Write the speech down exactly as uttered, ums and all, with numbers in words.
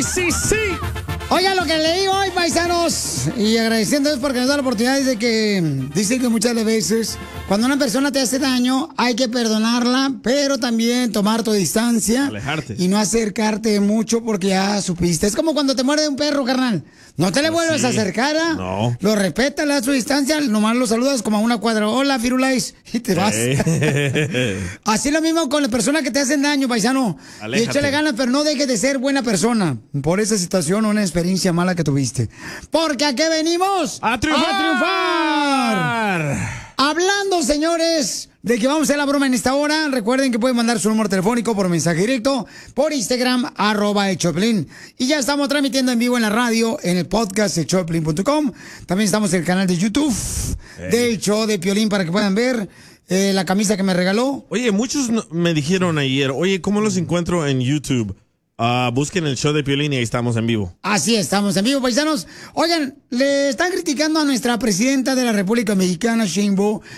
sí, sí. Oiga, lo que leí hoy, paisanos, y agradeciendo porque nos da la oportunidad de que dicen que muchas de veces cuando una persona te hace daño hay que perdonarla, pero también tomar tu distancia. Alejarte. Y no acercarte mucho porque ya supiste. Es como cuando te muerde un perro, carnal. No te le Pues vuelves sí. a acercar, ¿ah? No. Lo respetas, le das su distancia, nomás lo saludas como a una cuadra. Hola, Firulais, y te vas. Eh. Así lo mismo con las personas que te hacen daño, paisano. Y Aléjate. échale ganas, pero no dejes de ser buena persona por esa situación o una experiencia mala que tuviste. Porque ¿a qué venimos? ¡A triunfar! ¡A triunfar! Hablando, señores, de que vamos a hacer la broma en esta hora, recuerden que pueden mandar su número telefónico por mensaje directo, por Instagram, arroba el Choplin. Y ya estamos transmitiendo en vivo en la radio, en el podcast de choplin punto com. También estamos en el canal de YouTube Hey. del show de Piolín para que puedan ver eh, la camisa que me regaló. Oye, muchos no- me dijeron ayer, oye, ¿cómo los encuentro en YouTube? Ah, busquen el show de Piolín y ahí estamos en vivo. Así estamos en vivo, paisanos. Oigan, le están criticando a nuestra presidenta de la República Mexicana, Sheinbaum,